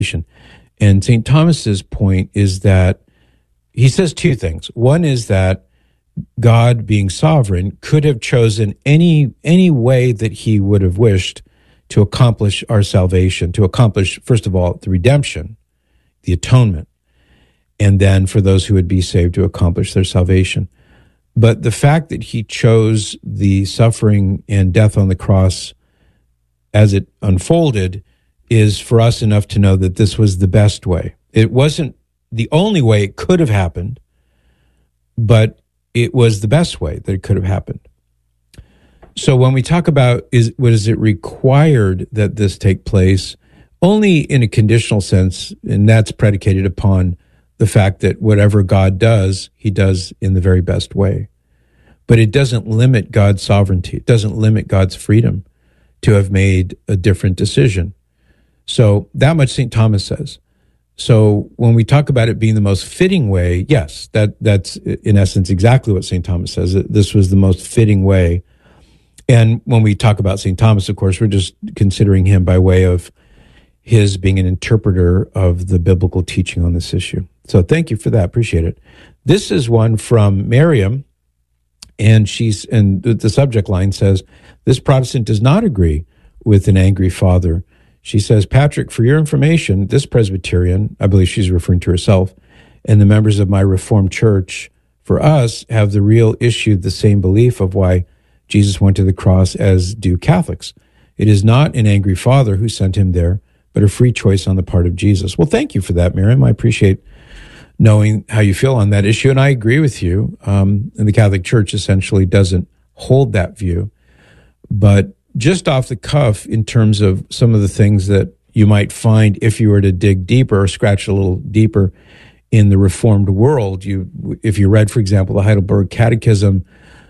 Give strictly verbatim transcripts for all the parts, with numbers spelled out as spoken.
And Saint Thomas's point is that he says two things. One is that God, being sovereign, could have chosen any any way that he would have wished to accomplish our salvation, to accomplish, first of all, the redemption, the atonement, and then for those who would be saved to accomplish their salvation. But the fact that he chose the suffering and death on the cross as it unfolded is for us enough to know that this was the best way. It wasn't the only way it could have happened, but it was the best way that it could have happened. So when we talk about is what is it required that this take place, only in a conditional sense, and that's predicated upon the fact that whatever God does, he does in the very best way. But it doesn't limit God's sovereignty. It doesn't limit God's freedom to have made a different decision. So that much Saint Thomas says. So when we talk about it being the most fitting way, yes, that that's in essence exactly what Saint Thomas says. This was the most fitting way. And when we talk about Saint Thomas, of course, we're just considering him by way of his being an interpreter of the biblical teaching on this issue. So thank you for that. Appreciate it. This is one from Miriam, and she's and the subject line says, "This Protestant does not agree with an angry father." She says, "Patrick, for your information, this Presbyterian," I believe she's referring to herself, "and the members of my Reformed Church, for us, have the real issue, the same belief of why Jesus went to the cross as do Catholics. It is not an angry father who sent him there, but a free choice on the part of Jesus." Well, thank you for that, Miriam. I appreciate knowing how you feel on that issue, and I agree with you. Um, and the Catholic Church essentially doesn't hold that view. But just off the cuff, in terms of some of the things that you might find if you were to dig deeper or scratch a little deeper in the Reformed world, you, if you read, for example, the Heidelberg Catechism,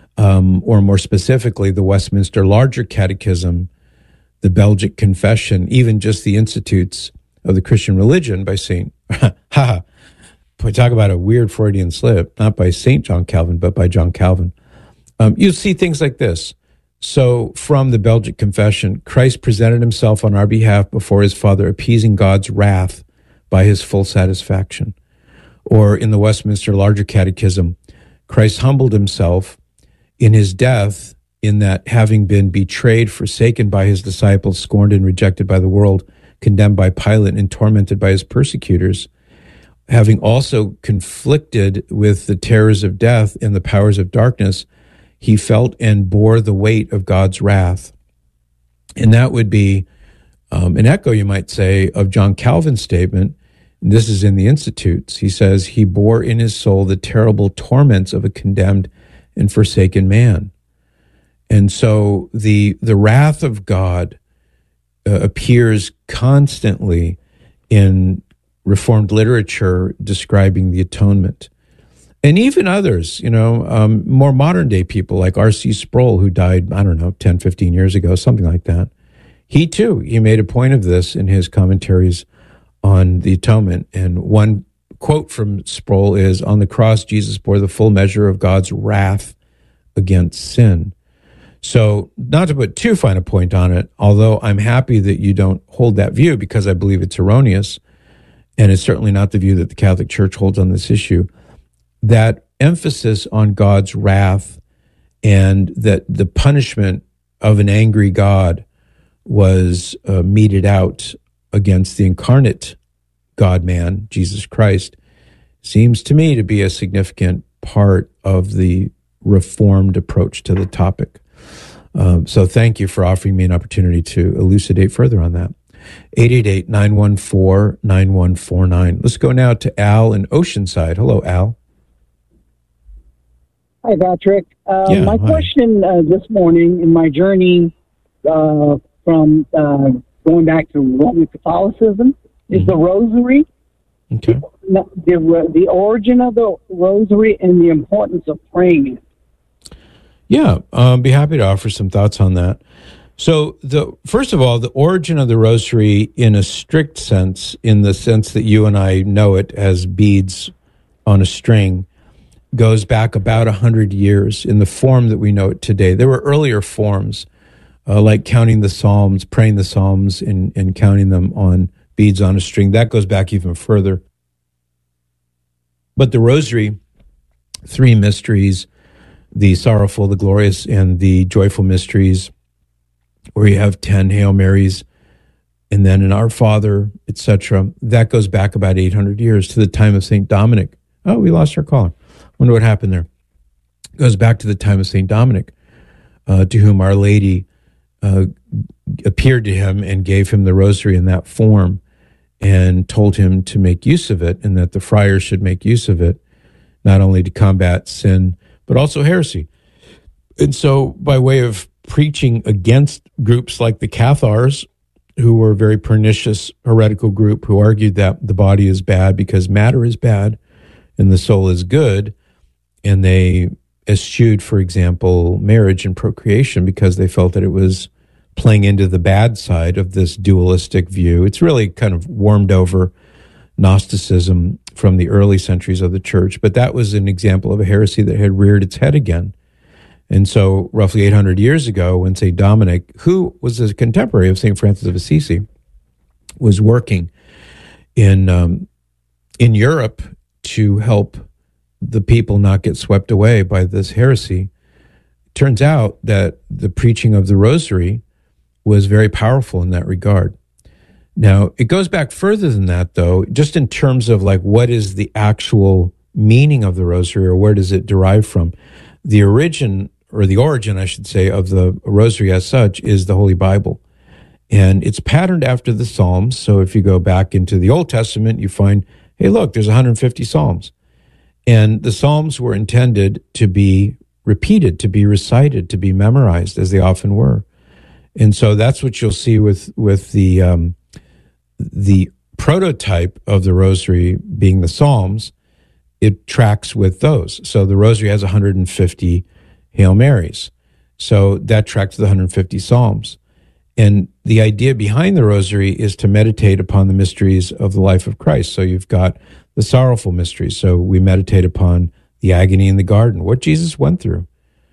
um, or more specifically, the Westminster Larger Catechism, the Belgic Confession, even just the Institutes of the Christian Religion by Saint, haha, talk about a weird Freudian slip, not by Saint John Calvin, but by John Calvin. Um, you see things like this. So from the Belgic Confession, Christ presented himself on our behalf before his Father, appeasing God's wrath by his full satisfaction. Or in the Westminster Larger Catechism, Christ humbled himself in his death, in that having been betrayed, forsaken by his disciples, scorned and rejected by the world, condemned by Pilate, and tormented by his persecutors, having also conflicted with the terrors of death and the powers of darkness, he felt and bore the weight of God's wrath. And that would be um, an echo, you might say, of John Calvin's statement. And this is in the Institutes. He says, he bore in his soul the terrible torments of a condemned and forsaken man. And so the the wrath of God uh, appears constantly in Reformed literature describing the atonement. And even others, you know, um, more modern day people like R C Sproul, who died, I don't know, ten, fifteen years ago, something like that. He too, he made a point of this in his commentaries on the atonement. And one quote from Sproul is, "On the cross, Jesus bore the full measure of God's wrath against sin." So not to put too fine a point on it, although I'm happy that you don't hold that view because I believe it's erroneous, and it's certainly not the view that the Catholic Church holds on this issue, that emphasis on God's wrath and that the punishment of an angry God was uh, meted out against the incarnate God-man, Jesus Christ, seems to me to be a significant part of the Reformed approach to the topic. Um, so thank you for offering me an opportunity to elucidate further on that. eight eight eight, nine one four, nine one four nine. Let's go now to Al in Oceanside. Hello, Al. Hi, Patrick. Uh, yeah, my hi. question uh, this morning in my journey uh, from uh, going back to Roman Catholicism is mm-hmm. the Rosary. Okay. The, the, the origin of the Rosary and the importance of praying it. Yeah, um, be happy to offer some thoughts on that. So, the first of all, the origin of the Rosary in a strict sense, in the sense that you and I know it as beads on a string, goes back about one hundred years in the form that we know it today. There were earlier forms, uh, like counting the Psalms, praying the Psalms, and, and counting them on beads on a string. That goes back even further. But the rosary, three mysteries, the sorrowful, the glorious, and the joyful mysteries, where you have ten Hail Marys, and then an Our Father, et cetera. That goes back about eight hundred years to the time of Saint Dominic. Oh, we lost our caller. Wonder what happened there. It goes back to the time of Saint Dominic, uh, to whom Our Lady uh, appeared to him and gave him the rosary in that form and told him to make use of it, and that the friars should make use of it, not only to combat sin, but also heresy. And so by way of preaching against groups like the Cathars, who were a very pernicious heretical group who argued that the body is bad because matter is bad and the soul is good, and they eschewed, for example, marriage and procreation because they felt that it was playing into the bad side of this dualistic view. It's really kind of warmed over Gnosticism from the early centuries of the church, but that was an example of a heresy that had reared its head again. And so roughly eight hundred years ago, when Saint Dominic, who was a contemporary of Saint Francis of Assisi, was working in um, in Europe to help the people not get swept away by this heresy, turns out that the preaching of the rosary was very powerful in that regard. Now, it goes back further than that, though, just in terms of like what is the actual meaning of the rosary, or where does it derive from? The origin, or the origin, I should say, of the rosary as such is the Holy Bible. And it's patterned after the Psalms. So if you go back into the Old Testament, you find, hey, look, there's one hundred fifty Psalms. And the Psalms were intended to be repeated, to be recited, to be memorized, as they often were. And so that's what you'll see with, with the, um, the prototype of the rosary being the Psalms. It tracks with those. So the rosary has one hundred fifty Hail Marys. So that tracks the one hundred fifty Psalms. And the idea behind the rosary is to meditate upon the mysteries of the life of Christ. So you've got the sorrowful mysteries. So we meditate upon the agony in the garden, what Jesus went through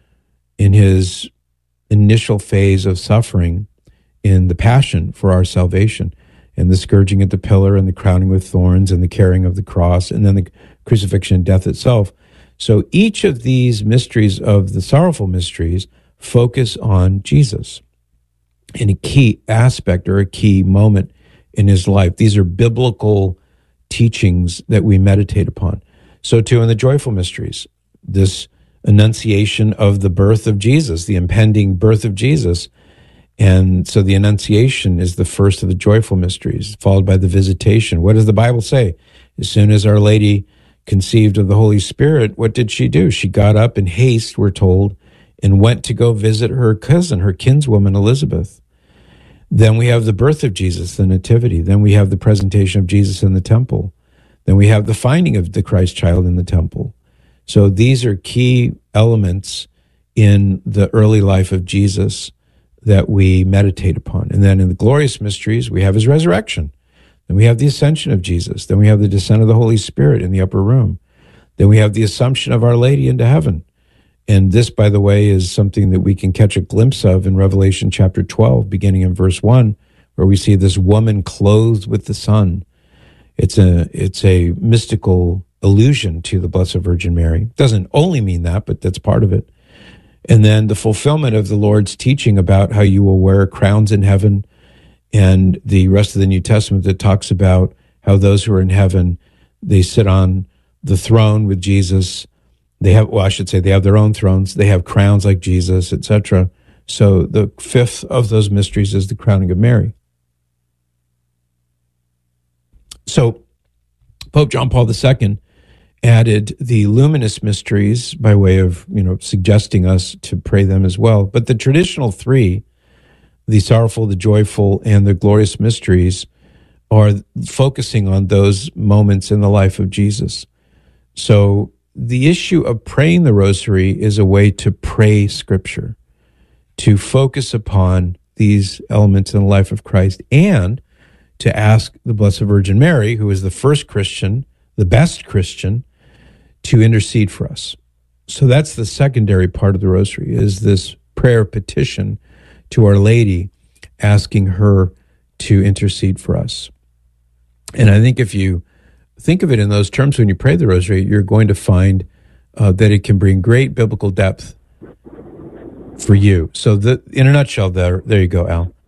in his initial phase of suffering in the passion for our salvation, and the scourging at the pillar, and the crowning with thorns, and the carrying of the cross, and then the crucifixion and death itself. So each of these mysteries of the sorrowful mysteries focus on Jesus in a key aspect or a key moment in his life. These are biblical teachings that we meditate upon. So too in the joyful mysteries, this annunciation of the birth of Jesus, the impending birth of Jesus. And so the Annunciation is the first of the joyful mysteries, followed by the Visitation. What does the Bible say? As soon as Our Lady conceived of the Holy Spirit, what did she do? She got up in haste, we're told, and went to go visit her cousin, her kinswoman Elizabeth. Then we have the birth of Jesus, the Nativity. Then we have the presentation of Jesus in the temple. Then we have the finding of the Christ child in the temple. So these are key elements in the early life of Jesus that we meditate upon. And then in the glorious mysteries, we have his resurrection. Then we have the ascension of Jesus. Then we have the descent of the Holy Spirit in the upper room. Then we have the assumption of Our Lady into heaven. And this, by the way, is something that we can catch a glimpse of in Revelation chapter twelve, beginning in verse one, where we see this woman clothed with the sun. It's a, it's a mystical allusion to the Blessed Virgin Mary. It doesn't only mean that, but that's part of it. And then the fulfillment of the Lord's teaching about how you will wear crowns in heaven, and the rest of the New Testament that talks about how those who are in heaven, they sit on the throne with Jesus. They have, well, I should say they have their own thrones. They have crowns like Jesus, et cetera. So the fifth of those mysteries is the crowning of Mary. So Pope John Paul the Second added the luminous mysteries by way of, you know, suggesting us to pray them as well. But the traditional three, the sorrowful, the joyful, and the glorious mysteries, are focusing on those moments in the life of Jesus. So the issue of praying the rosary is a way to pray Scripture, to focus upon these elements in the life of Christ, and to ask the Blessed Virgin Mary, who is the first Christian, the best Christian, to intercede for us. So that's the secondary part of the rosary, is this prayer petition to Our Lady, asking her to intercede for us. And I think if you think of it in those terms when you pray the rosary, you're going to find uh, that it can bring great biblical depth for you. So the, in a nutshell, there, there you go, Al.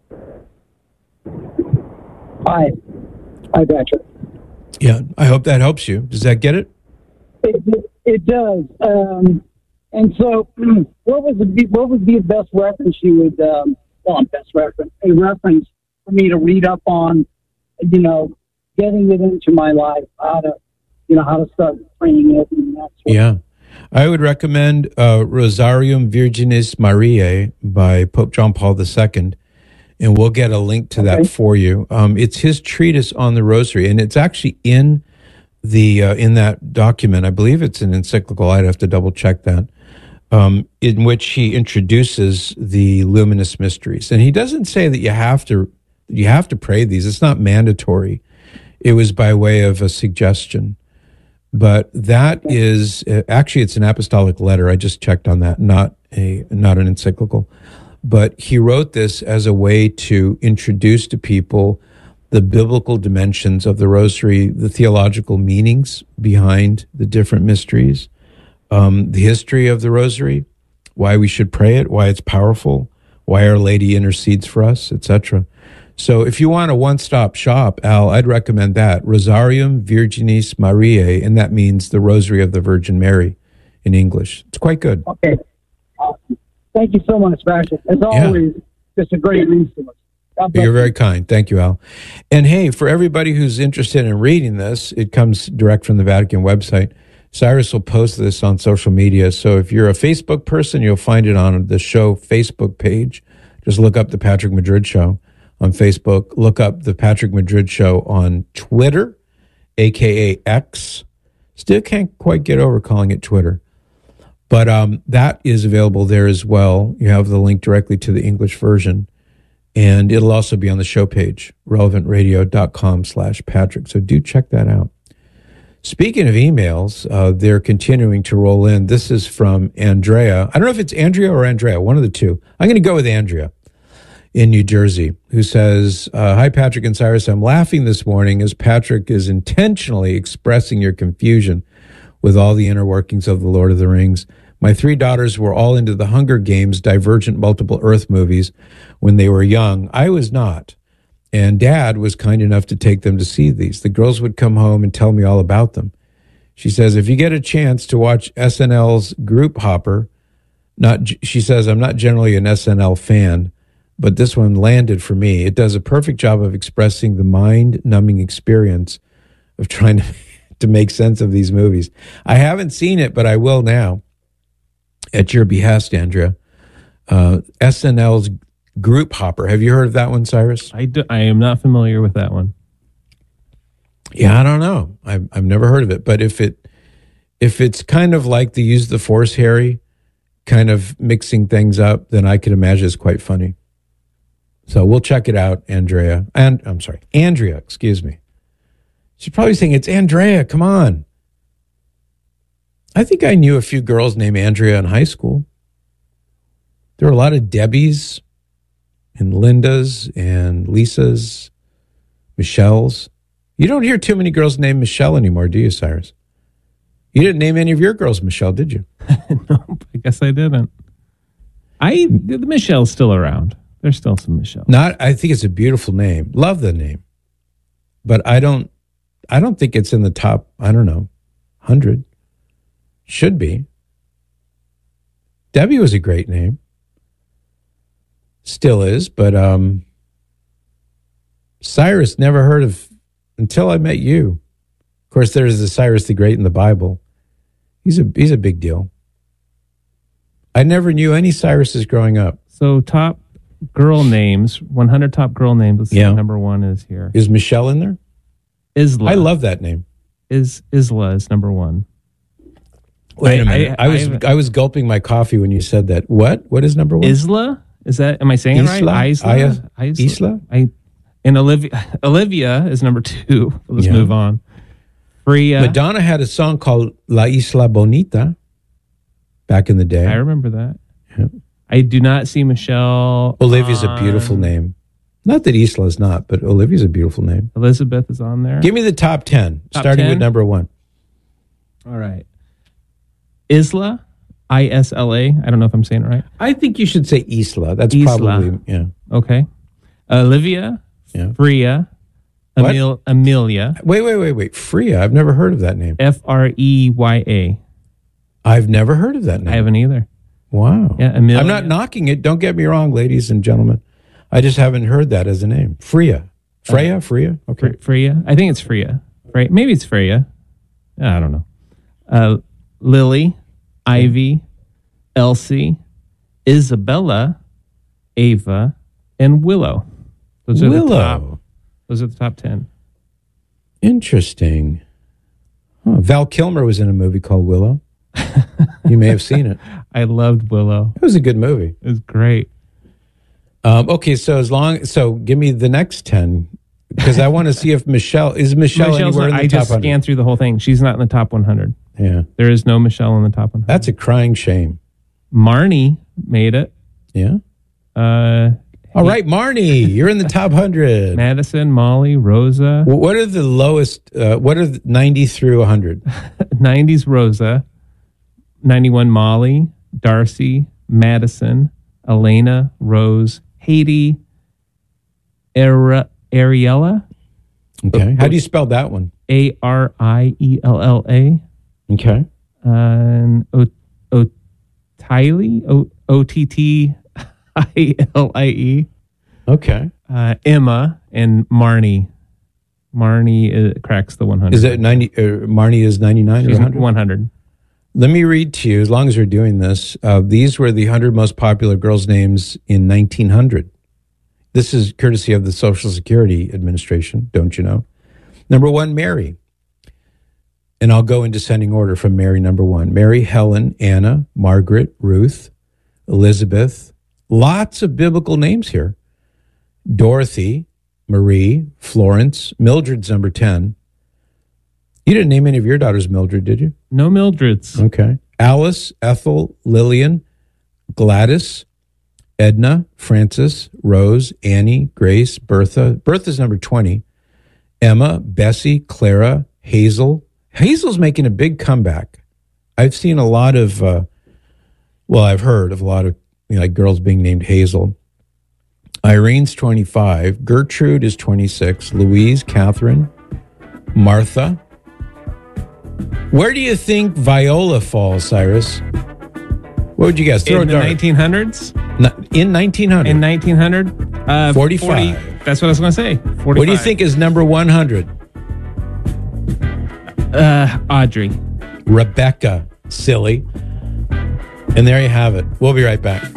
Hi. Hi, Patrick. Yeah, I hope that helps you. Does that get it? It, it, it does. Um, and so, what was the what would be the best reference you would? Um, well, best reference, a reference for me to read up on. You know, getting it into my life, how to, you know, how to start praying it and that sort Yeah, I would recommend uh, Rosarium Virginis Mariae by Pope John Paul the Second. And we'll get a link to okay. that for you. Um, it's his treatise on the Rosary, and it's actually in the uh, in that document. I believe it's an encyclical. I'd have to double check that. Um, in which he introduces the luminous mysteries, and he doesn't say that you have to you have to pray these. It's not mandatory. It was by way of a suggestion, but that is actually it's an apostolic letter. I just checked on that, not a not an encyclical. But he wrote this as a way to introduce to people the biblical dimensions of the Rosary, the theological meanings behind the different mysteries, um, the history of the Rosary, why we should pray it, why it's powerful, why Our Lady intercedes for us, et cetera. So if you want a one-stop shop, Al, I'd recommend that, Rosarium Virginis Mariae, and that means the Rosary of the Virgin Mary in English. It's quite good. Okay. Awesome. Thank you so much, Patrick. As always, yeah. Just a great resource. You're very kind. Thank you, Al. And hey, for everybody who's interested in reading this, it comes direct from the Vatican website. Cyrus will post this on social media. So if you're a Facebook person, you'll find it on the show Facebook page. Just look up the Patrick Madrid Show on Facebook. Look up the Patrick Madrid Show on Twitter, a k a. X. Still can't quite get over calling it Twitter. But um, that is available there as well. You have the link directly to the English version. And it'll also be on the show page, relevantradio.com slash Patrick. So do check that out. Speaking of emails, uh, they're continuing to roll in. This is from Andrea. I don't know if it's Andrea or Andrea, one of the two. I'm going to go with Andrea in New Jersey, who says, uh, hi, Patrick and Cyrus. I'm laughing this morning as Patrick is intentionally expressing your confusion with all the inner workings of the Lord of the Rings. My three daughters were all into the Hunger Games Divergent Multiple Earth movies when they were young. I was not. And Dad was kind enough to take them to see these. The girls would come home and tell me all about them. She says, if you get a chance to watch S N L's Group Hopper, not, she says, I'm not generally an S N L fan, but this one landed for me. It does a perfect job of expressing the mind-numbing experience of trying to, to make sense of these movies. I haven't seen it, but I will now. At your behest, Andrea. Uh, S N L's Group Hopper. Have you heard of that one, Cyrus? I, do, I am not familiar with that one. Yeah, I don't know. I've, I've never heard of it. But if it if it's kind of like the Use the Force, Harry, kind of mixing things up, then I could imagine it's quite funny. So we'll check it out, Andrea. And I'm sorry, Andrea, excuse me. She's probably saying, it's Andrea, come on. I think I knew a few girls named Andrea in high school. There were a lot of Debbies and Lindas and Lisas, Michelles. You don't hear too many girls named Michelle anymore, do you, Cyrus? You didn't name any of your girls Michelle, did you? No, I guess I didn't. I the Michelle's still around. There's still some Michelle. Not. I think it's a beautiful name. Love the name, but I don't. I don't think it's in the top. I don't know, hundred. Should be. Debbie was a great name. Still is, but um, Cyrus never heard of until I met you. Of course, there's the Cyrus the Great in the Bible. He's a he's a big deal. I never knew any Cyruses growing up. So top girl names, one hundred top girl names. Let's see, yeah. Number one is here. Is Michelle in there? Isla. I love that name. Is Isla is number one. Wait a minute. I, I, I was I, I was gulping my coffee when you said that. What? What is number one? Isla? Is that? Am I saying Isla? it right? Isla. I, Isla. Isla? I, and Olivia. Olivia is number two. Let's yeah. move on. Freya. Madonna had a song called La Isla Bonita back in the day. I remember that. Yeah. I do not see Michelle. Olivia's on... a beautiful name. Not that Isla is not, but Olivia's a beautiful name. Elizabeth is on there. Give me the top ten, Top starting ten? with number one. All right. Isla, I S L A. I don't know if I'm saying it right. I think you should say Isla. That's Isla. probably, yeah. Okay. Olivia, Yeah. Freya, What? Emil, Amelia, Wait, wait, wait, wait. Freya. I've never heard of that name. F R E Y A. I've never heard of that name. I haven't either. Wow. Yeah, Amelia. I'm not knocking it. Don't get me wrong, ladies and gentlemen. I just haven't heard that as a name. Freya. Freya? Freya? Okay. Fre- Freya. I think it's Freya. Fre- Maybe it's Freya. I don't know. Uh, Lily, Ivy, Elsie, Isabella, Ava, and Willow. Those are the top. Willow. Those are the top ten. Interesting. Huh. Val Kilmer was in a movie called Willow. You may have seen it. I loved Willow. It was a good movie. It was great. Um, okay, so as long, so give me the next ten because I want to see if Michelle is Michelle Michelle's anywhere not, in the I top just hundred. scanned through the whole thing. She's not in the top one hundred. Yeah, There is no Michelle in the top one hundred. that's a crying shame. Marnie made it. Yeah. Uh, All right, Marnie, you're in the top hundred. Madison, Molly, Rosa. What are the lowest? Uh, what are the ninety through one hundred? nineties Rosa. ninety-one Molly, Darcy, Madison, Elena, Rose, Haiti, Ari- Ariella, Okay. How do you spell that one? A R I E L L A, Okay. and O Otiley, O O T T I L I E, Okay. uh, Emma, and Marnie. Marnie uh, cracks the one hundred. Is it ninety? Uh, Marnie is ninety-nine or She's one hundred? one hundred. Let me read to you, as long as we're doing this. Uh, these were the one hundred most popular girls' names in nineteen hundred. This is courtesy of the Social Security Administration, don't you know? Number one, Mary. And I'll go in descending order from Mary, number one. Mary, Helen, Anna, Margaret, Ruth, Elizabeth. Lots of biblical names here. Dorothy, Marie, Florence. Mildred's number ten. You didn't name any of your daughters Mildred, did you? No Mildreds. Okay. Alice, Ethel, Lillian, Gladys, Edna, Frances, Rose, Annie, Grace, Bertha. Bertha's number twenty. Emma, Bessie, Clara, Hazel. Hazel's making a big comeback. I've seen a lot of, uh, well, I've heard of a lot of you know, like girls being named Hazel. Irene's twenty-five. Gertrude is twenty-six. Louise, Catherine, Martha. Where do you think Viola falls, Cyrus? What would you guess? Throw In a the dart. nineteen hundreds? In nineteen hundred. In nineteen hundred? Uh, forty-five. forty, that's what I was going to say. forty-five. What do you think is number one hundred? Uh, Audrey. Rebecca, silly. And there you have it. We'll be right back.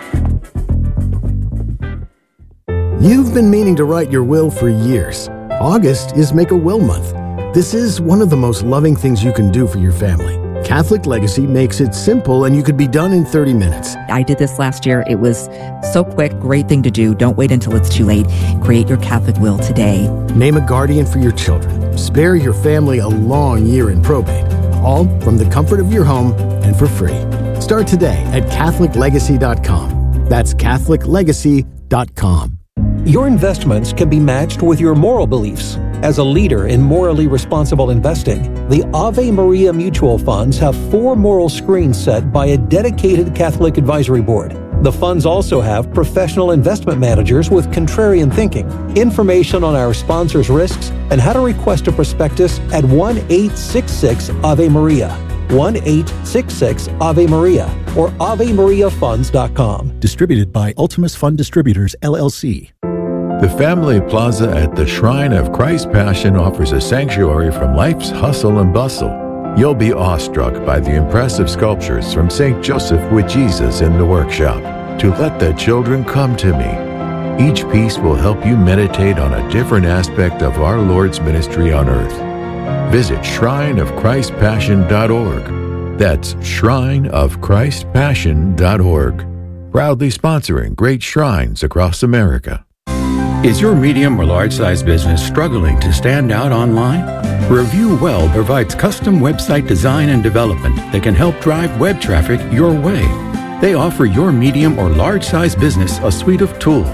You've been meaning to write your will for years. August is Make a Will Month. This is one of the most loving things you can do for your family. Catholic Legacy makes it simple and you could be done in thirty minutes. I did this last year. It was so quick, great thing to do. Don't wait until it's too late. Create your Catholic will today. Name a guardian for your children. Spare your family a long year in probate. All from the comfort of your home and for free. Start today at Catholic Legacy dot com. That's Catholic Legacy dot com. Your investments can be matched with your moral beliefs. As a leader in morally responsible investing, the Ave Maria Mutual Funds have four moral screens set by a dedicated Catholic advisory board. The funds also have professional investment managers with contrarian thinking. Information on our sponsors' risks and how to request a prospectus at one eight six six Ave Maria, one eight six six Ave Maria, or ave maria funds dot com. Distributed by Ultimus Fund Distributors, L L C. The Family Plaza at the Shrine of Christ Passion offers a sanctuary from life's hustle and bustle. You'll be awestruck by the impressive sculptures from Saint Joseph with Jesus in the workshop. To let the children come to me. Each piece will help you meditate on a different aspect of our Lord's ministry on earth. Visit shrine of christ passion dot org. That's shrine of christ passion dot org. Proudly sponsoring great shrines across America. Is your medium or large size business struggling to stand out online? Review Well provides custom website design and development that can help drive web traffic your way. They offer your medium or large size business a suite of tools.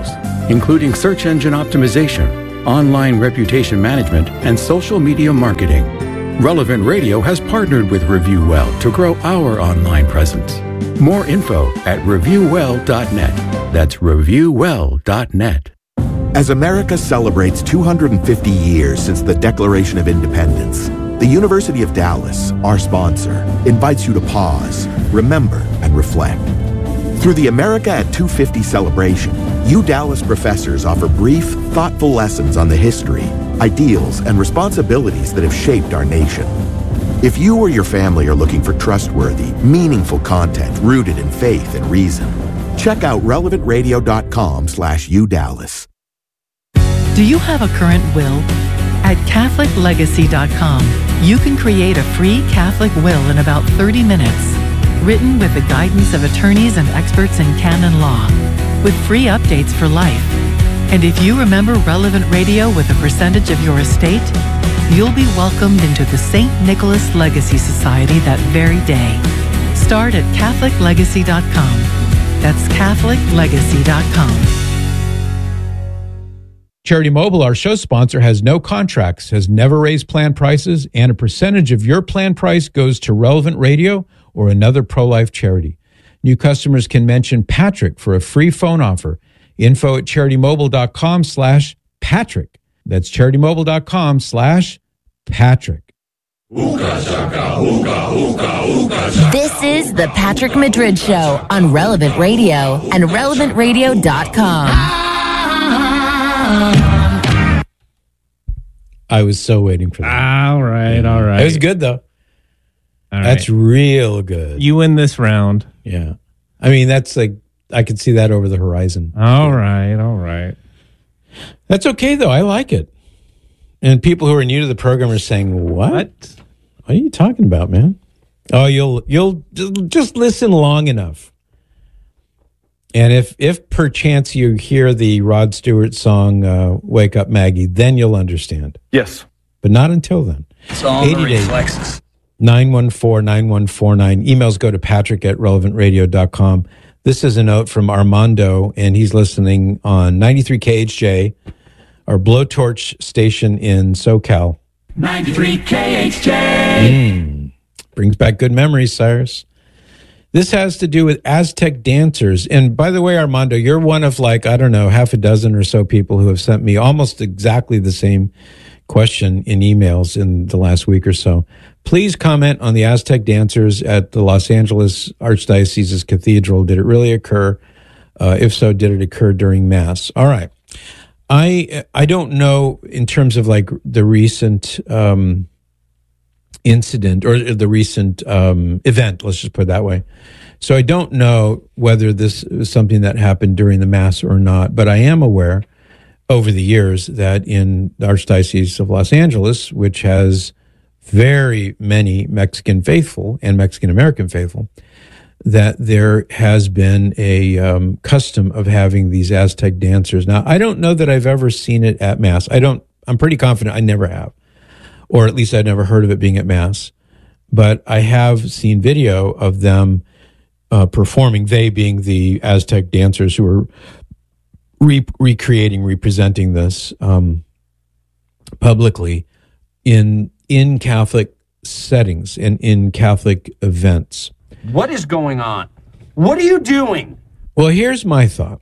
including search engine optimization, online reputation management, and social media marketing. Relevant Radio has partnered with ReviewWell to grow our online presence. More info at review well dot net. That's review well dot net. As America celebrates two hundred fifty years since the Declaration of Independence, the University of Dallas, our sponsor, invites you to pause, remember, and reflect. Through the America at two fifty celebration, U Dallas professors offer brief, thoughtful lessons on the history, ideals, and responsibilities that have shaped our nation. If you or your family are looking for trustworthy, meaningful content rooted in faith and reason, check out relevant radio dot com slash U Dallas. Do you have a current will? At Catholic Legacy dot com, you can create a free Catholic will in about thirty minutes, written with the guidance of attorneys and experts in canon law, with free updates for life. And if you remember Relevant Radio with a percentage of your estate, you'll be welcomed into the Saint Nicholas Legacy Society that very day. Start at Catholic Legacy dot com. That's Catholic Legacy dot com. Charity Mobile, our show sponsor, has no contracts, has never raised plan prices, and a percentage of your plan price goes to Relevant Radio or another pro-life charity. New customers can mention Patrick for a free phone offer. Info at charity mobile dot com slash Patrick. That's charity mobile dot com slash Patrick. This is the Patrick Madrid Show on Relevant Radio and relevant radio dot com. I was so waiting for that. All right, all right. It was good, though. All that's right. real good. You win this round. Yeah. I mean, that's like, I could see that over the horizon. All right, all right. That's okay, though. I like it. And people who are new to the program are saying, what? What, what are you talking about, man? Oh, you'll you'll just listen long enough. And if if perchance you hear the Rod Stewart song, uh, Wake Up Maggie, then you'll understand. Yes. But not until then. It's all the reflexes. nine one four, nine one four nine. Emails go to patrick at relevant radio dot com. This is a note from Armando, and he's listening on ninety-three K H J, our blowtorch station in SoCal. ninety-three K H J. Mm, brings back good memories, Cyrus. This has to do with Aztec dancers. And by the way, Armando, you're one of like, I don't know, half a dozen or so people who have sent me almost exactly the same question in emails in the last week or so. Please comment on the Aztec dancers at the Los Angeles Archdiocese's Cathedral. Did it really occur? Uh, if so, did it occur during Mass? All right. I I don't know in terms of like the recent um, incident or the recent um, event, let's just put it that way. So I don't know whether this is something that happened during the Mass or not, but I am aware over the years that in the Archdiocese of Los Angeles, which has very many Mexican faithful and Mexican American faithful, that there has been a um, custom of having these Aztec dancers. Now, I don't know that I've ever seen it at Mass. I don't, I'm pretty confident I never have, or at least I'd never heard of it being at Mass. But I have seen video of them uh, performing, they being the Aztec dancers who are re- recreating, representing this um, publicly in in Catholic settings and in Catholic events. What is going on? What are you doing? Well, here's my thought.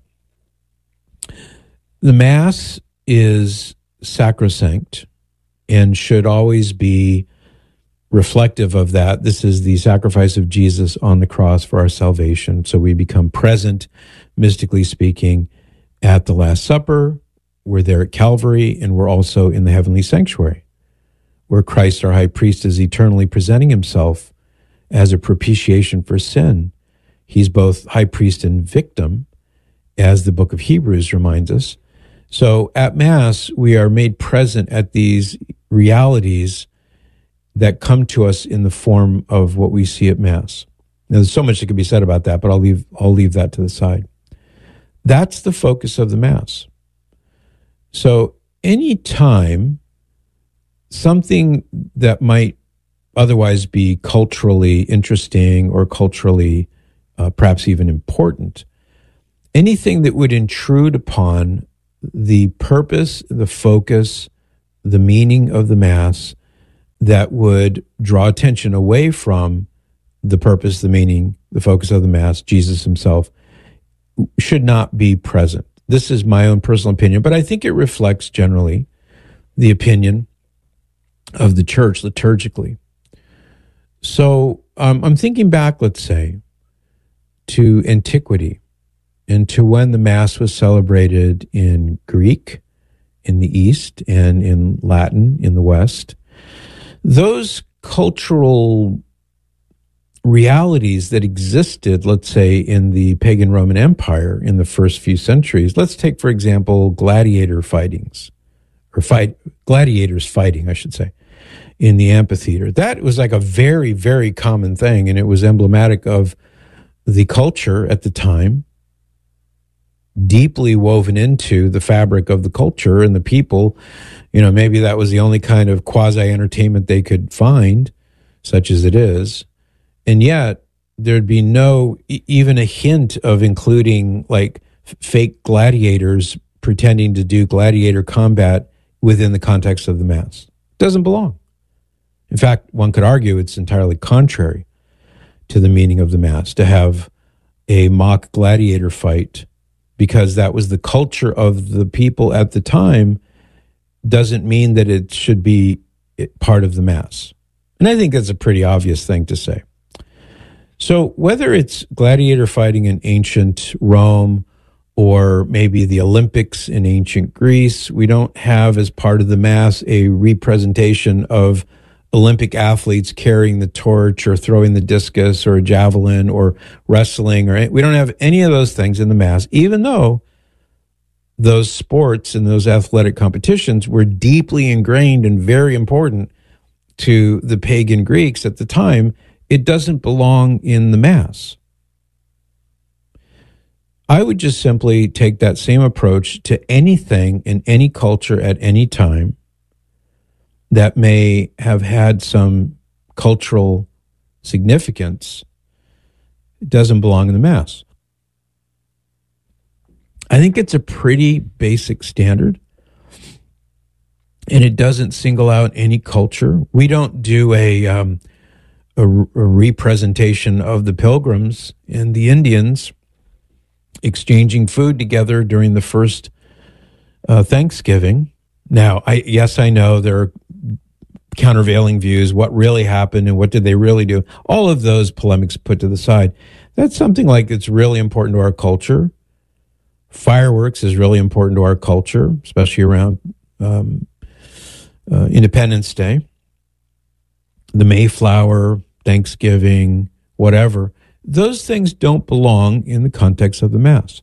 The Mass is sacrosanct and should always be reflective of that. This is the sacrifice of Jesus on the cross for our salvation. So we become present, mystically speaking, at the Last Supper. We're there at Calvary, and we're also in the heavenly sanctuary, where Christ, our high priest, is eternally presenting himself as a propitiation for sin. He's both high priest and victim, as the book of Hebrews reminds us. So at Mass, we are made present at these realities that come to us in the form of what we see at Mass. Now, there's so much that could be said about that, but I'll leave, I'll leave that to the side. That's the focus of the Mass. So any time something that might otherwise be culturally interesting or culturally uh, perhaps even important, anything that would intrude upon the purpose, the focus, the meaning of the Mass that would draw attention away from the purpose, the meaning, the focus of the Mass, Jesus himself, should not be present. This is my own personal opinion, but I think it reflects generally the opinion of the church liturgically. So um, I'm thinking back, let's say, to antiquity and to when the Mass was celebrated in Greek in the East and in Latin in the West. Those cultural realities that existed, let's say, in the pagan Roman Empire in the first few centuries. Let's take, for example, gladiator fightings, or fight gladiators fighting, I should say, in the amphitheater. That was like a very, very common thing, and it was emblematic of the culture at the time, deeply woven into the fabric of the culture and the people. You know, maybe that was the only kind of quasi-entertainment they could find, such as it is. And yet, there'd be no, even a hint of including like f- fake gladiators pretending to do gladiator combat within the context of the Mass. It doesn't belong. In fact, one could argue it's entirely contrary to the meaning of the Mass to have a mock gladiator fight, because that was the culture of the people at the time, doesn't mean that it should be part of the Mass. And I think that's a pretty obvious thing to say. So whether it's gladiator fighting in ancient Rome or maybe the Olympics in ancient Greece, we don't have as part of the Mass a representation of Olympic athletes carrying the torch or throwing the discus or a javelin or wrestling, or we don't have any of those things in the Mass, even though those sports and those athletic competitions were deeply ingrained and very important to the pagan Greeks at the time. It doesn't belong in the Mass. I would just simply take that same approach to anything in any culture at any time that may have had some cultural significance. It doesn't belong in the Mass. I think it's a pretty basic standard, and it doesn't single out any culture. We don't do a... Um, A, a representation of the Pilgrims and the Indians exchanging food together during the first uh, Thanksgiving. Now, I yes, I know there are countervailing views. What really happened and what did they really do? All of those polemics put to the side. That's something like that's really important to our culture. Fireworks is really important to our culture, especially around um, uh, Independence Day. The Mayflower, Thanksgiving, whatever, those things don't belong in the context of the Mass.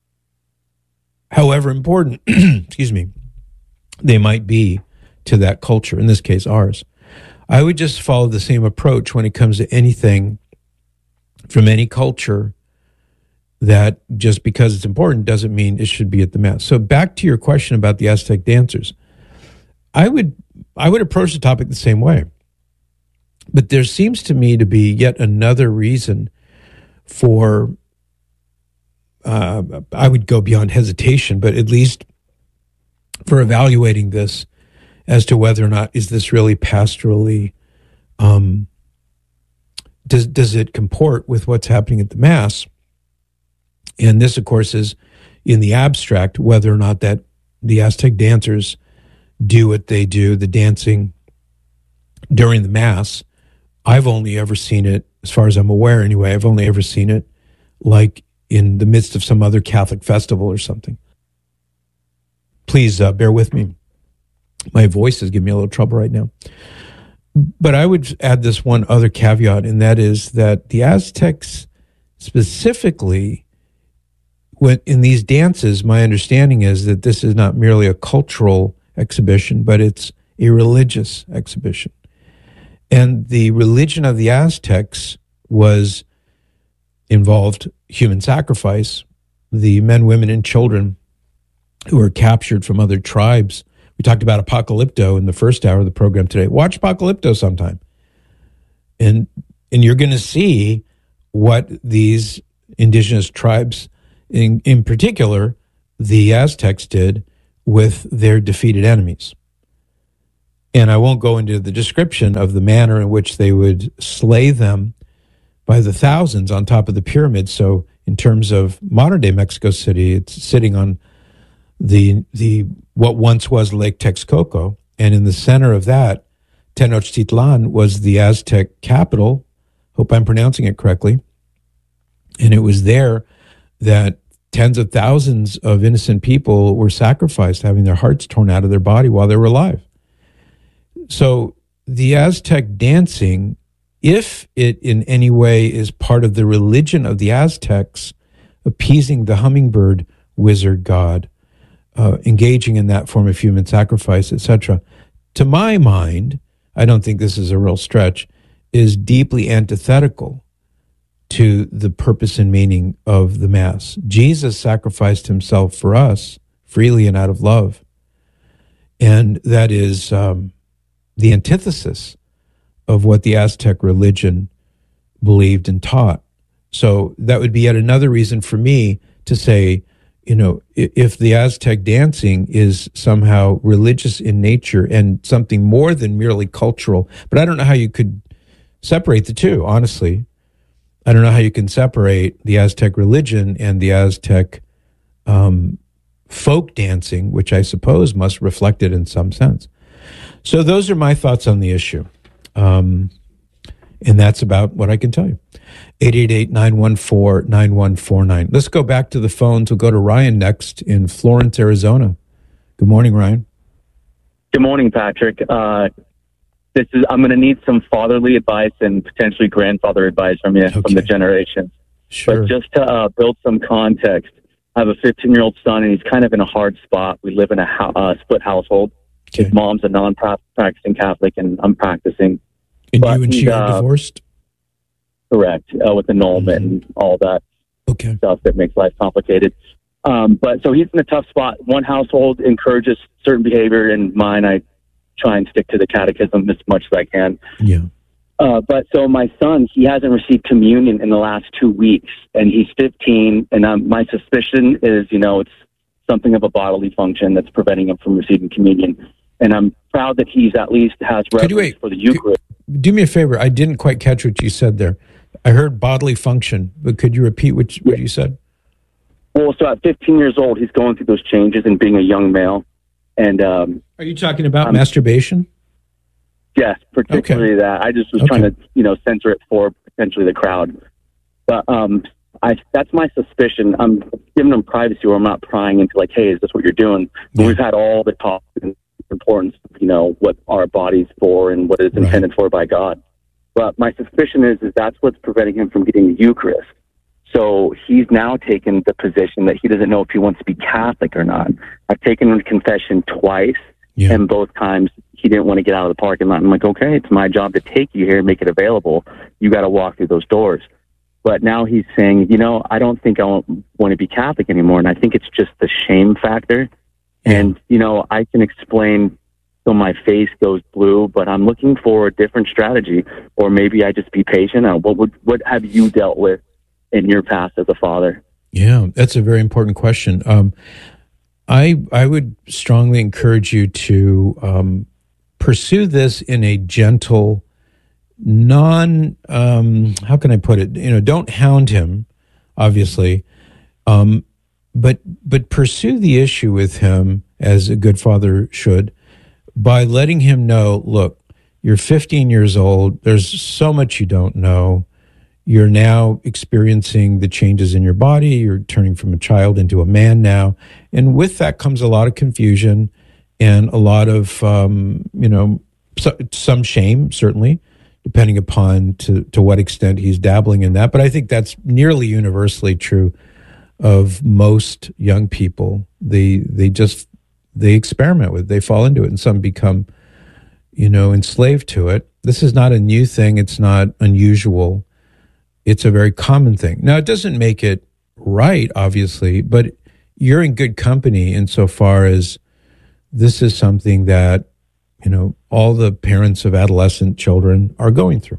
However important, excuse me, they might be to that culture, in this case ours. I would just follow the same approach when it comes to anything from any culture, that just because it's important doesn't mean it should be at the Mass. So back to your question about the Aztec dancers, I would I would approach the topic the same way. But there seems to me to be yet another reason for, uh, I would go beyond hesitation, but at least for evaluating this as to whether or not is this really pastorally, um, does, does it comport with what's happening at the Mass? And this, of course, is in the abstract, whether or not that the Aztec dancers do what they do, the dancing during the Mass. I've only ever seen it, as far as I'm aware anyway, I've only ever seen it like in the midst of some other Catholic festival or something. Please uh, bear with me. My voice is giving me a little trouble right now. But I would add this one other caveat, and that is that the Aztecs specifically, when in these dances, my understanding is that this is not merely a cultural exhibition, but it's a religious exhibition. And the religion of the Aztecs was involved human sacrifice. The men, women, and children who were captured from other tribes. We talked about Apocalypto in the first hour of the program today. Watch Apocalypto sometime. And and you're going to see what these indigenous tribes, in, in particular, the Aztecs did with their defeated enemies. And I won't go into the description of the manner in which they would slay them by the thousands on top of the pyramid. So in terms of modern-day Mexico City, it's sitting on the the what once was Lake Texcoco. And in the center of that, Tenochtitlan was the Aztec capital. Hope I'm pronouncing it correctly. And it was there that tens of thousands of innocent people were sacrificed, having their hearts torn out of their body while they were alive. So the Aztec dancing, if it in any way is part of the religion of the Aztecs, appeasing the hummingbird wizard god, uh, engaging in that form of human sacrifice, et cetera, to my mind, I don't think this is a real stretch, is deeply antithetical to the purpose and meaning of the Mass. Jesus sacrificed himself for us freely and out of love. And that is um, the antithesis of what the Aztec religion believed and taught. So that would be yet another reason for me to say, you know, if the Aztec dancing is somehow religious in nature and something more than merely cultural, but I don't know how you could separate the two, honestly. I don't know how you can separate the Aztec religion and the Aztec um, folk dancing, which I suppose must reflect it in some sense. So those are my thoughts on the issue. Um, and that's about what I can tell you. eight eight eight, nine one four, nine one four nine. Let's go back to the phones. We'll go to Ryan next in Florence, Arizona. Good morning, Ryan. Good morning, Patrick. Uh, this is I'm going to need some fatherly advice and potentially grandfather advice from you, okay, from the generations. Sure. But just to uh, build some context, I have a fifteen-year-old son, and he's kind of in a hard spot. We live in a ho- uh, split household. Okay. His mom's a non-practicing Catholic, and I'm practicing. And but you and she are uh, divorced? Correct, uh, with annulment mm-hmm. and all that okay. stuff that makes life complicated. Um, but so he's in a tough spot. One household encourages certain behavior, and mine, I try and stick to the catechism as much as I can. Yeah. Uh, but so my son, he hasn't received communion in the last two weeks, and he's fifteen. And um, my suspicion is, you know, it's something of a bodily function that's preventing him from receiving communion. And I'm proud that he's at least has reverence for the Eucharist. Could, do me a favor. I didn't quite catch what you said there. I heard bodily function, but could you repeat what, what you said? Well, so at fifteen years old, he's going through those changes and being a young male. And um, are you talking about um, masturbation? Yes, particularly okay. that. I just was okay. trying to, you know, censor it for potentially the crowd. But um, I, that's my suspicion. I'm giving them privacy where I'm not prying into like, hey, is this what you're doing? Yeah. We've had all the talk and importance of, you know, what our body's for and what it's right. intended for by God. But my suspicion is, is that's what's preventing him from getting the Eucharist. So he's now taken the position that he doesn't know if he wants to be Catholic or not. I've taken him to confession twice, yeah. and both times he didn't want to get out of the parking lot. I'm like, okay, it's my job to take you here and make it available. You got to walk through those doors. But now he's saying, you know, I don't think I want to be Catholic anymore, and I think it's just the shame factor. Yeah. And, you know, I can explain till my face goes blue, but I'm looking for a different strategy, or maybe I just be patient. Or what would what have you dealt with in your past as a father? Yeah, that's a very important question. Um, I I would strongly encourage you to um, pursue this in a gentle, non, um, how can I put it? You know, don't hound him, obviously, um, but but pursue the issue with him as a good father should by letting him know, look, you're fifteen years old. There's so much you don't know. You're now experiencing the changes in your body. You're turning from a child into a man now. And with that comes a lot of confusion and a lot of, um, you know, so, some shame, certainly, depending upon to, to what extent he's dabbling in that. But I think that's nearly universally true of most young people. They, they just, they experiment with it. They fall into it, and some become, you know, enslaved to it. This is not a new thing. It's not unusual. It's a very common thing. Now, it doesn't make it right, obviously, but you're in good company insofar as this is something that, you know, all the parents of adolescent children are going through.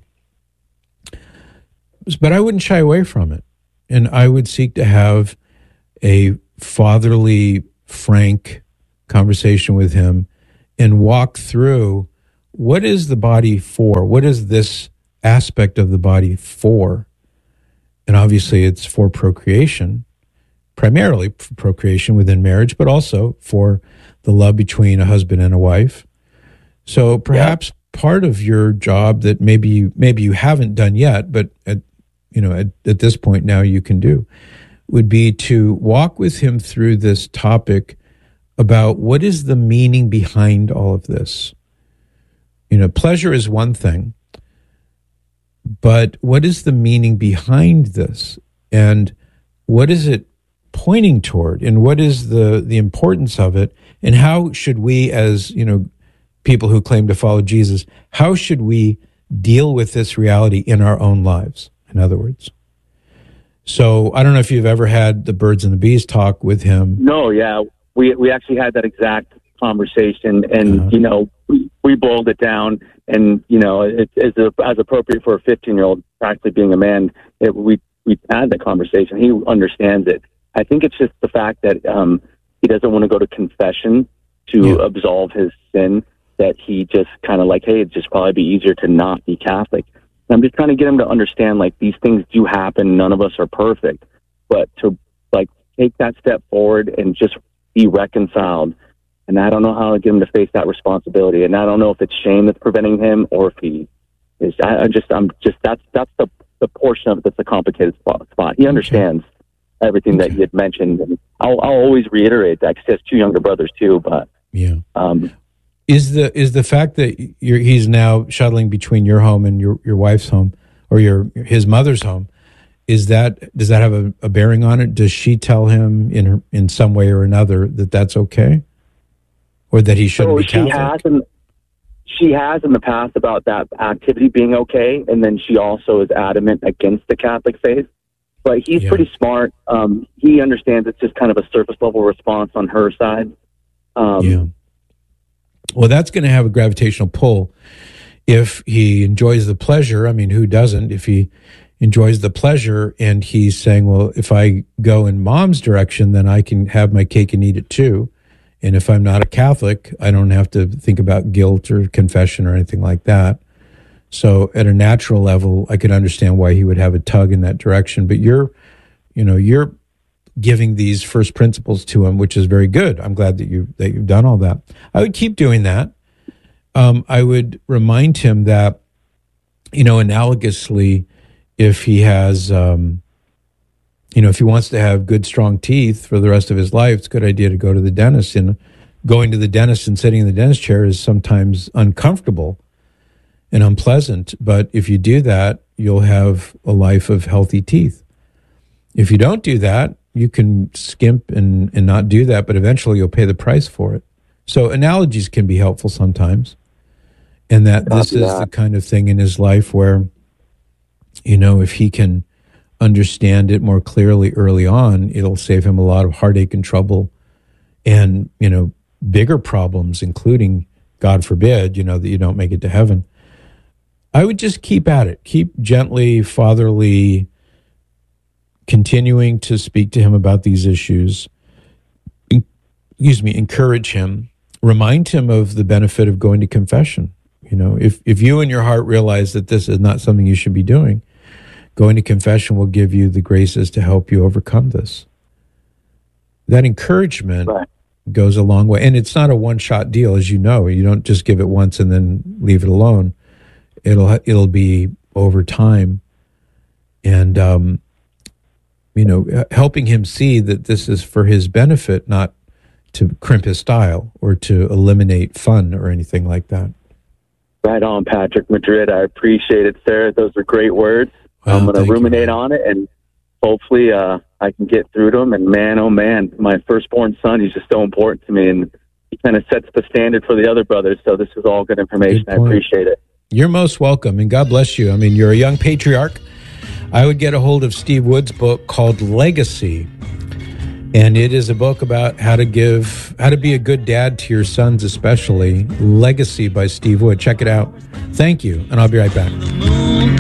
But I wouldn't shy away from it. And I would seek to have a fatherly, frank conversation with him and walk through what is the body for? What is this aspect of the body for? And obviously it's for procreation, primarily for procreation within marriage, but also for the love between a husband and a wife. So perhaps yeah. part of your job that maybe you, maybe you haven't done yet, but at, you know, at, at this point now you can do, would be to walk with him through this topic about what is the meaning behind all of this. You know, pleasure is one thing, but what is the meaning behind this? And what is it pointing toward? And what is the, the importance of it? And how should we, as, you know, people who claim to follow Jesus, how should we deal with this reality in our own lives, in other words? So I don't know if you've ever had the birds and the bees talk with him. No, yeah. We we actually had that exact conversation, and, uh-huh. you know, we, we boiled it down, and, you know, it, it's a, as appropriate for a fifteen-year-old practically being a man. It, we, we had the conversation. He understands it. I think it's just the fact that um, he doesn't want to go to confession to yeah. absolve his sin, that he just kind of like, hey, it'd just probably be easier to not be Catholic. And I'm just trying to get him to understand, like, these things do happen. None of us are perfect. But to, like, take that step forward and just be reconciled. And I don't know how to get him to face that responsibility. And I don't know if it's shame that's preventing him or if he is. I, I just, I'm just, that's, that's the, the portion of it that's a complicated spot. spot. He understands okay. everything okay. that you had mentioned. And I'll, I'll always reiterate that because he has two younger brothers too. But, yeah. Um, Is the is the fact that you're, he's now shuttling between your home and your, your wife's home, or your his mother's home, is that does that have a, a bearing on it? Does she tell him in her, in some way or another that that's okay, or that he shouldn't so be Catholic? She has, in, she has in the past about that activity being okay, and then she also is adamant against the Catholic faith. But he's yeah. pretty smart. Um, he understands it's just kind of a surface level response on her side. Um, yeah. Well, that's going to have a gravitational pull if he enjoys the pleasure. I mean, who doesn't? If he enjoys the pleasure and he's saying, well, if I go in mom's direction, then I can have my cake and eat it too. And if I'm not a Catholic, I don't have to think about guilt or confession or anything like that. So at a natural level, I could understand why he would have a tug in that direction. But you're, you know, you're giving these first principles to him, which is very good. I'm glad that you that you've done all that. I would keep doing that. Um, I would remind him that, you know, analogously, if he has, um, you know, if he wants to have good, strong teeth for the rest of his life, it's a good idea to go to the dentist. And going to the dentist and sitting in the dentist chair is sometimes uncomfortable and unpleasant. But if you do that, you'll have a life of healthy teeth. If you don't do that, you can skimp and, and not do that, but eventually you'll pay the price for it. So analogies can be helpful sometimes. And that this is the kind of thing in his life where, you know, if he can understand it more clearly early on, it'll save him a lot of heartache and trouble and, you know, bigger problems, including, God forbid, you know, that you don't make it to heaven. I would just keep at it. Keep gently, fatherly, continuing to speak to him about these issues. Excuse me, encourage him. Remind him of the benefit of going to confession. You know, if, if you in your heart realize that this is not something you should be doing, going to confession will give you the graces to help you overcome this. That encouragement right. goes a long way. And it's not a one-shot deal, as you know. You don't just give it once and then leave it alone. It'll it'll be over time. And, um, you know, helping him see that this is for his benefit, not to crimp his style or to eliminate fun or anything like that. Right on, Patrick Madrid. I appreciate it, sir. Those are great words. Well, I'm going to ruminate you. on it, and hopefully uh, I can get through to him. And man, oh man, my firstborn son, he's just so important to me, and he kind of sets the standard for the other brothers. So this is all good information. Good I appreciate it. You're most welcome, and God bless you. I mean, you're a young patriarch. I would get a hold of Steve Wood's book called Legacy, and it is a book about how to give, how to be a good dad to your sons, especially. Legacy by Steve Wood. Check it out. Thank you, and I'll be right back.